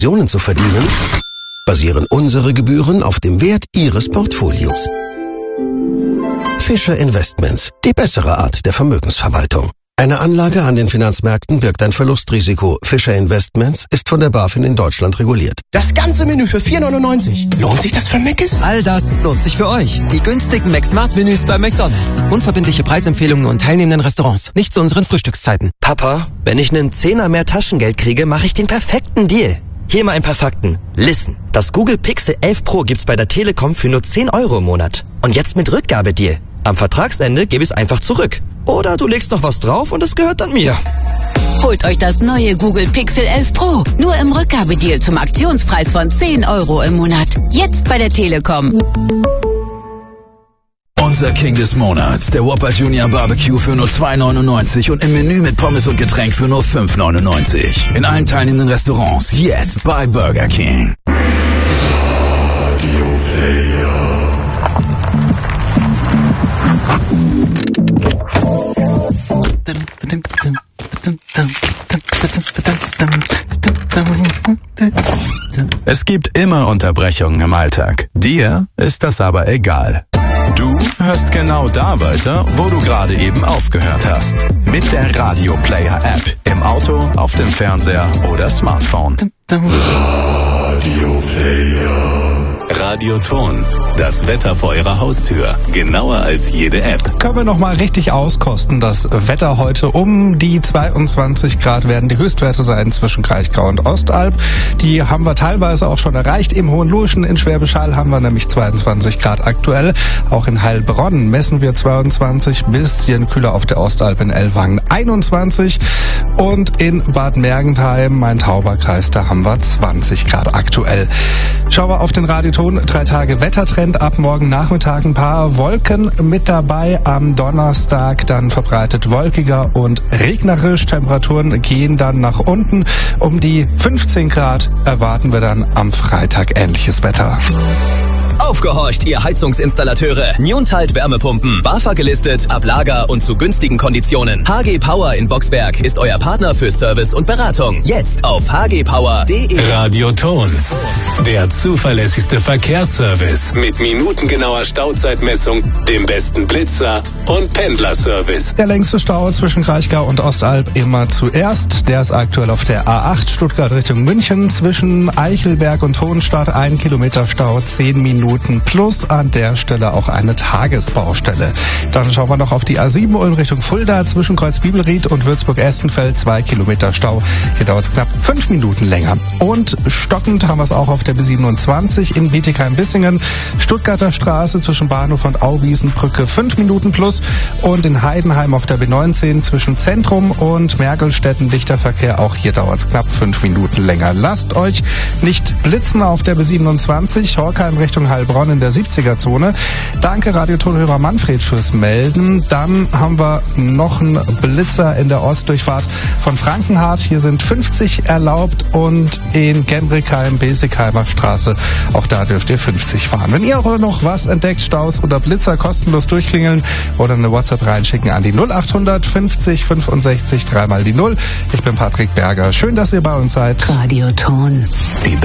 Optionen zu verdienen, basieren unsere Gebühren auf dem Wert Ihres Portfolios. Fischer Investments, die bessere Art der Vermögensverwaltung. Eine Anlage an den Finanzmärkten birgt ein Verlustrisiko. Fischer Investments ist von der BaFin in Deutschland reguliert. Das ganze Menü für 4,99. Lohnt sich das für Mc's? All das lohnt sich für euch. Die günstigen McSmart-Menüs bei McDonald's. Unverbindliche Preisempfehlungen und teilnehmenden Restaurants. Nicht zu unseren Frühstückszeiten. Papa, wenn ich einen Zehner mehr Taschengeld kriege, mache ich den perfekten Deal. Hier mal ein paar Fakten. Listen. Das Google Pixel 11 Pro gibt's bei der Telekom für nur 10 € im Monat. Und jetzt mit Rückgabedeal. Am Vertragsende gebe ich es einfach zurück. Oder du legst noch was drauf und es gehört dann mir. Holt euch das neue Google Pixel 11 Pro. Nur im Rückgabedeal zum Aktionspreis von 10 € im Monat. Jetzt bei der Telekom. Unser King des Monats, der Whopper Junior Barbecue für nur 2,99 und im Menü mit Pommes und Getränk für nur 5,99. In allen teilnehmenden Restaurants, jetzt bei Burger King. Radio Player. Es gibt immer Unterbrechungen im Alltag. Dir ist das aber egal. Du hörst genau da weiter, wo du gerade eben aufgehört hast. Mit der Radio Player App. Im Auto, auf dem Fernseher oder Smartphone. Radio Player. Radioton. Das Wetter vor Ihrer Haustür. Genauer als jede App. Können wir nochmal richtig auskosten. Das Wetter heute um die 22 Grad werden die Höchstwerte sein zwischen Kraichgau und Ostalb. Die haben wir teilweise auch schon erreicht. Im Hohenloischen in Schwäbisch Hall haben wir nämlich 22 Grad aktuell. Auch in Heilbronn messen wir 22, bisschen kühler auf der Ostalb in Ellwangen 21. Und in Bad Mergentheim, Main-Tauber-Kreis, da haben wir 20 Grad aktuell. Schauen wir auf den Radioton. 3 Tage Wettertrend. Ab morgen Nachmittag ein paar Wolken mit dabei. Am Donnerstag dann verbreitet wolkiger und regnerisch. Temperaturen gehen dann nach unten. Um die 15 Grad erwarten wir dann am Freitag ähnliches Wetter. Aufgehorcht, ihr Heizungsinstallateure. Newntide Wärmepumpen. BAFA gelistet, ab Lager und zu günstigen Konditionen. HG Power in Boxberg ist euer Partner für Service und Beratung. Jetzt auf hgpower.de. Radioton. Der zuverlässigste Verkehrsservice. Mit minutengenauer Stauzeitmessung, dem besten Blitzer und Pendlerservice. Der längste Stau zwischen Kraichgau und Ostalb immer zuerst. Der ist aktuell auf der A8 Stuttgart Richtung München. Zwischen Eichelberg und Hohenstadt 1 Kilometer Stau, 10 Minuten plus an der Stelle auch eine Tagesbaustelle. Dann schauen wir noch auf die A7 Ulm Richtung Fulda zwischen Kreuzbibelried und Würzburg-Estenfeld 2 Kilometer Stau. Hier dauert es knapp 5 Minuten länger. Und stockend haben wir es auch auf der B27 in Bietigheim-Bissingen. Stuttgarter Straße zwischen Bahnhof und Auwiesenbrücke 5 Minuten plus. Und in Heidenheim auf der B19 zwischen Zentrum und Mergelstetten dichter Verkehr. Auch hier dauert es knapp 5 Minuten länger. Lasst euch nicht blitzen auf der B27 Horkheim Richtung Heilbronn in der 70er-Zone. Danke Radiotonhörer Manfred fürs Melden. Dann haben wir noch einen Blitzer in der Ostdurchfahrt von Frankenhardt. Hier sind 50 erlaubt und in Gembrickheim, Besigheimer Straße, auch da dürft ihr 50 fahren. Wenn ihr noch was entdeckt, Staus oder Blitzer, kostenlos durchklingeln oder eine WhatsApp reinschicken an die 0800 50 65 3 mal die 0. Ich bin Patrick Berger. Schön, dass ihr bei uns seid. Radioton.